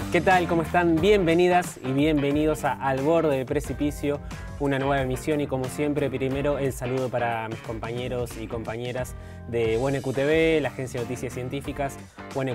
¿Qué tal? ¿Cómo están? Bienvenidas y bienvenidos a Al Borde del Precipicio, una nueva emisión y como siempre, primero el saludo para mis compañeros y compañeras de WNQ TV, la Agencia de Noticias Científicas,